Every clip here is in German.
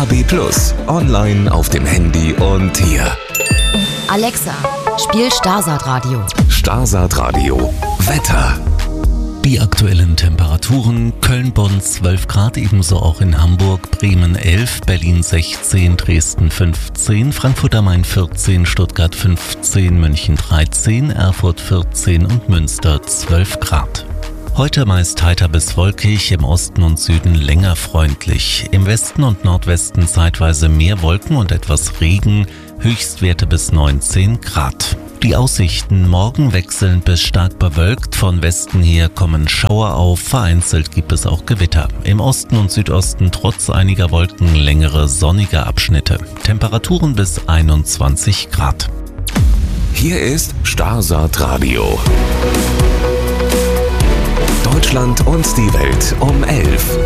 DAB+, online auf dem Handy und hier. Alexa, spiel Starsat Radio. Starsat Radio Wetter. Die aktuellen Temperaturen: Köln-Bonn 12 Grad, ebenso auch in Hamburg, Bremen 11, Berlin 16, Dresden 15, Frankfurt am Main 14, Stuttgart 15, München 13, Erfurt 14 und Münster 12 Grad. Heute meist heiter bis wolkig, im Osten und Süden länger freundlich. Im Westen und Nordwesten zeitweise mehr Wolken und etwas Regen, Höchstwerte bis 19 Grad. Die Aussichten: morgen wechselnd bis stark bewölkt, von Westen her kommen Schauer auf, vereinzelt gibt es auch Gewitter. Im Osten und Südosten trotz einiger Wolken längere sonnige Abschnitte. Temperaturen bis 21 Grad. Hier ist Starsat Radio. Deutschland und die Welt um 11.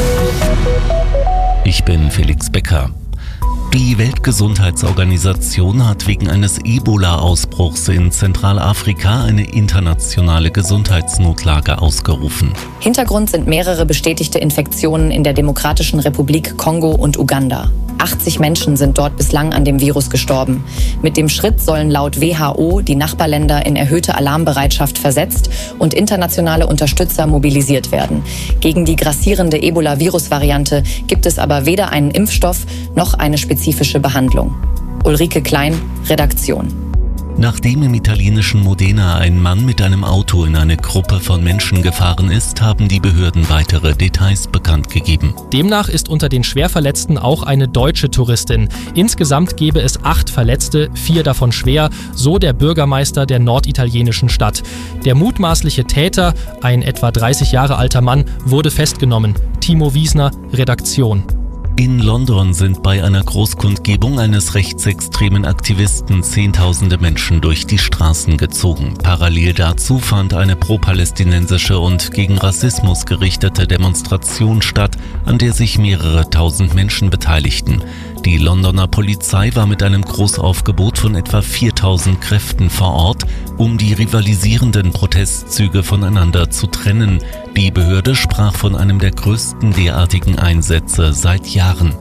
Ich bin Felix Becker. Die Weltgesundheitsorganisation hat wegen eines Ebola-Ausbruchs in Zentralafrika eine internationale Gesundheitsnotlage ausgerufen. Hintergrund sind mehrere bestätigte Infektionen in der Demokratischen Republik Kongo und Uganda. 80 Menschen sind dort bislang an dem Virus gestorben. Mit dem Schritt sollen laut WHO die Nachbarländer in erhöhte Alarmbereitschaft versetzt und internationale Unterstützer mobilisiert werden. Gegen die grassierende Ebola-Virus-Variante gibt es aber weder einen Impfstoff noch eine spezifische Behandlung. Ulrike Klein, Redaktion. Nachdem im italienischen Modena ein Mann mit einem Auto in eine Gruppe von Menschen gefahren ist, haben die Behörden weitere Details bekannt gegeben. Demnach ist unter den Schwerverletzten auch eine deutsche Touristin. Insgesamt gebe es 8 Verletzte, 4 davon schwer, so der Bürgermeister der norditalienischen Stadt. Der mutmaßliche Täter, ein etwa 30 Jahre alter Mann, wurde festgenommen. Timo Wiesner, Redaktion. In London sind bei einer Großkundgebung eines rechtsextremen Aktivisten Zehntausende Menschen durch die Straßen gezogen. Parallel dazu fand eine pro-palästinensische und gegen Rassismus gerichtete Demonstration statt, an der sich mehrere tausend Menschen beteiligten. Die Londoner Polizei war mit einem Großaufgebot von etwa 4000 Kräften vor Ort, um die rivalisierenden Protestzüge voneinander zu trennen. Die Behörde sprach von einem der größten derartigen Einsätze seit Jahren.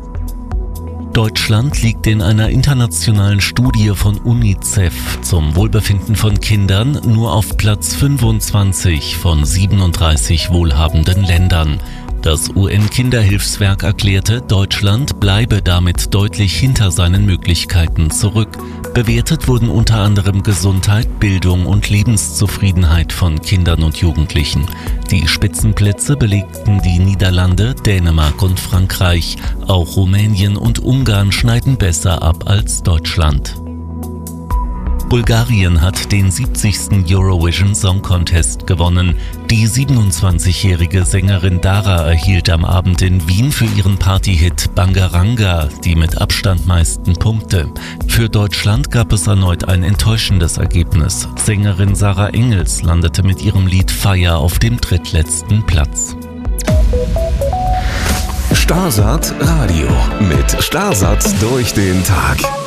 Deutschland liegt in einer internationalen Studie von UNICEF zum Wohlbefinden von Kindern nur auf Platz 25 von 37 wohlhabenden Ländern. Das UN-Kinderhilfswerk erklärte, Deutschland bleibe damit deutlich hinter seinen Möglichkeiten zurück. Bewertet wurden unter anderem Gesundheit, Bildung und Lebenszufriedenheit von Kindern und Jugendlichen. Die Spitzenplätze belegten die Niederlande, Dänemark und Frankreich. Auch Rumänien und Ungarn schneiden besser ab als Deutschland. Bulgarien hat den 70. Eurovision Song Contest gewonnen. Die 27-jährige Sängerin Dara erhielt am Abend in Wien für ihren Partyhit Bangaranga die mit Abstand meisten Punkte. Für Deutschland gab es erneut ein enttäuschendes Ergebnis. Sängerin Sarah Engels landete mit ihrem Lied Fire auf dem drittletzten Platz. Starsat Radio mit Starsat durch den Tag.